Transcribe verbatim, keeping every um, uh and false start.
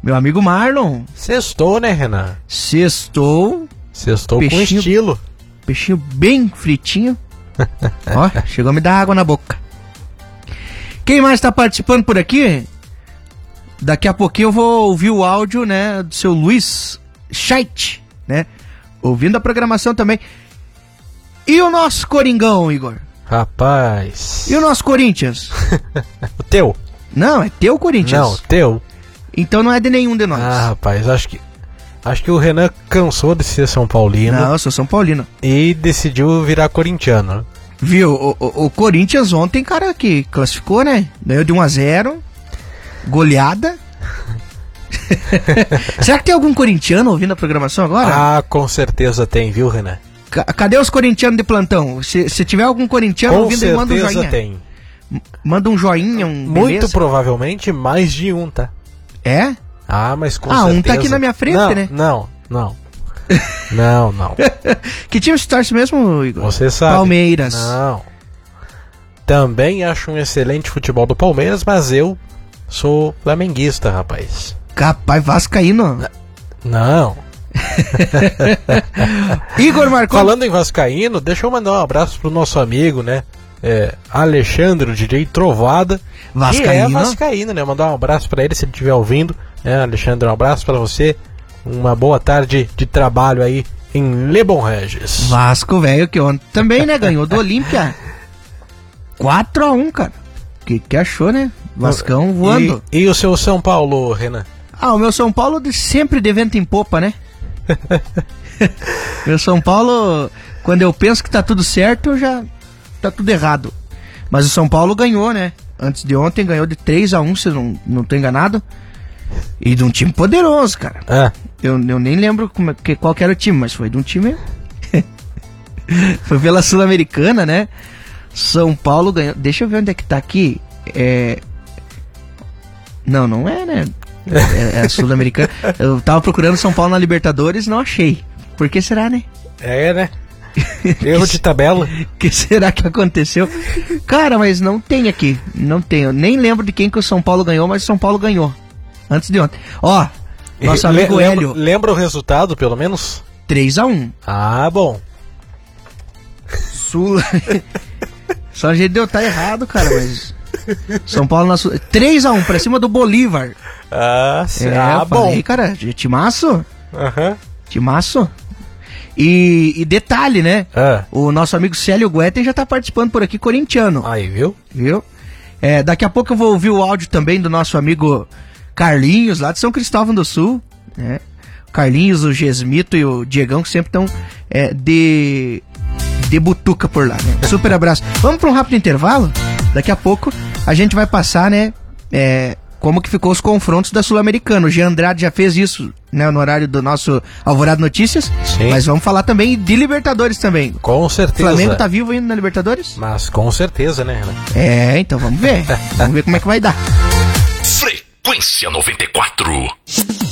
Meu amigo Marlon. Sextou, né, Renan? Sextou. Sextou com Peixinho- estilo. Peixinho bem fritinho. Ó, chegou a me dar água na boca. Quem mais tá participando por aqui? Daqui a pouquinho eu vou ouvir o áudio, né, do seu Luiz Scheidt, né? Ouvindo a programação também. E o nosso Coringão, Igor? Rapaz. E o nosso Corinthians? O teu? Não, é teu Corinthians. Não, teu. Então não é de nenhum de nós. Ah, rapaz, acho que acho que o Renan cansou de ser São Paulino. Não, eu sou São Paulino. E decidiu virar corintiano. Viu, o, o, o Corinthians ontem, cara, que classificou, né? Ganhou de um a zero. Goleada. Será que tem algum corintiano ouvindo a programação agora? Ah, com certeza tem, viu, Renan? C- cadê os corintianos de plantão? Se, se tiver algum corintiano Com ouvindo, aí, manda um certeza joinha. tem. Manda um joinha, um Muito beleza. provavelmente mais de um, tá? É? Ah, mas com Ah, certeza. um tá aqui na minha frente, não, né? Não, não. Não, não. Que time você torce mesmo, Igor? Você sabe. Palmeiras. Não. Também acho um excelente futebol do Palmeiras, mas eu sou flamenguista, rapaz. Capaz, vascaíno. Não. Igor Marconi. Falando em vascaíno, deixa eu mandar um abraço pro nosso amigo, né? É, Alexandre, o D J Trovada. Vascaíno. Que é vascaíno, né? Mandar um abraço pra ele se ele estiver ouvindo. É, Alexandre, um abraço pra você. Uma boa tarde de trabalho aí em Lebon Regis. Vasco, velho, que ontem também, né? Ganhou do Olímpia. quatro a um, cara. Que que achou, né? Vascão voando. E, e o seu São Paulo, Renan? Ah, o meu São Paulo de- sempre de vento em popa, né? Meu São Paulo, quando eu penso que tá tudo certo, já tá tudo errado. Mas o São Paulo ganhou, né? Antes de ontem ganhou de três a um, se eu não, não tô enganado. E de um time poderoso, cara. Ah, Eu, eu nem lembro como, é que, qual que era o time, mas foi de um time... Foi pela Sul-Americana, né? São Paulo ganhou... Deixa eu ver onde é que tá aqui. É... Não, não é, né? É, é a Sul-Americana. Eu tava procurando São Paulo na Libertadores, não achei. Por que será, né? é, né? Erro de tabela. O que será que aconteceu? Cara, mas não tem aqui. Não tem. Eu nem lembro de quem que o São Paulo ganhou, mas o São Paulo ganhou. Antes de ontem. Ó, nosso Le- amigo lembra, Hélio, lembra o resultado, pelo menos? três a um. Ah, bom. Sul. Só a gente deu tá errado, cara, mas. São Paulo na Sul. três a um pra cima do Bolívar. Ah, sim. É, ah eu bom. falei, cara, timaço. Aham. Timaço. E, e detalhe, né? Ah, O nosso amigo Célio Guetem já tá participando por aqui, corintiano. aí, viu? Viu? É, daqui a pouco eu vou ouvir o áudio também do nosso amigo Carlinhos, lá de São Cristóvão do Sul. Né? O Carlinhos, o Gesmito e o Diegão, que sempre estão é, de, de butuca por lá. Né? Super abraço. Vamos para um rápido intervalo? Daqui a pouco a gente vai passar, né? É, como que ficou os confrontos da Sul-Americana. O Jean Andrade já fez isso, né, no horário do nosso Alvorada Notícias. Sim. Mas vamos falar também de Libertadores também. Com O certeza. Flamengo tá vivo ainda na Libertadores? Mas com certeza, né, Renan? É, então vamos ver. Vamos ver como é que vai dar. Frequência noventa e quatro.